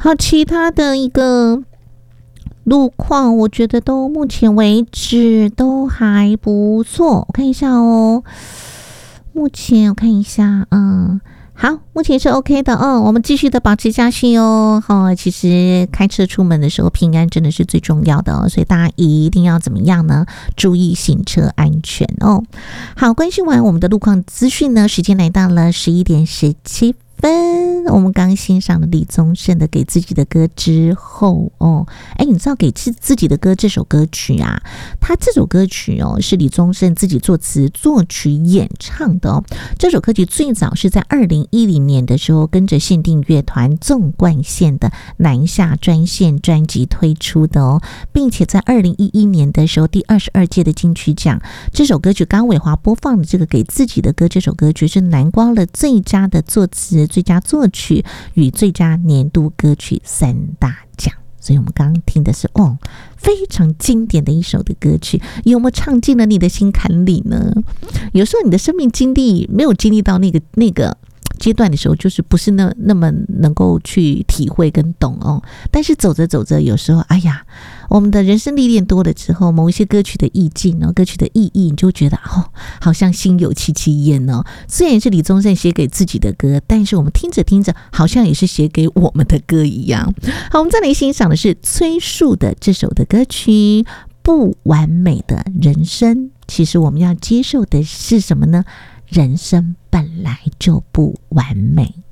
好，其他的一个路况，我觉得都目前为止都还不错。我看一下哦，目前我看一下，好，目前是 OK 的哦，我们继续的保持下去哦。其实开车出门的时候平安真的是最重要的哦，所以大家一定要怎么样呢？注意行车安全哦。好，关心完我们的路况资讯呢，时间来到了11:17。我们刚欣赏了李宗盛的《给自己的歌》之后你知道给自己的歌这首歌曲啊，他这首歌曲是李宗盛自己作词作曲演唱的这首歌曲最早是在2010年的时候跟着限定乐团纵贯线的南下专线专辑推出的并且在2011年的时候第22届的金曲奖，这首歌曲刚伟华播放的这个《给自己的歌》这首歌曲是囊括了最佳的作词、最佳作曲与最佳年度歌曲3大奖。所以我们刚刚听的是非常经典的一首的歌曲，有没有唱进了你的心坎里呢？有时候你的生命经历没有经历到那个阶段的时候，就是不是那么能够去体会跟懂但是走着走着，有时候我们的人生历练多了之后，某一些歌曲的意境歌曲的意义，你就觉得好像心有戚戚焉虽然是李宗盛写给自己的歌，但是我们听着听着，好像也是写给我们的歌一样。好，我们再来欣赏的是崔树的这首的歌曲《不完美的人生》。其实我们要接受的是什么呢？人生本来就不完美。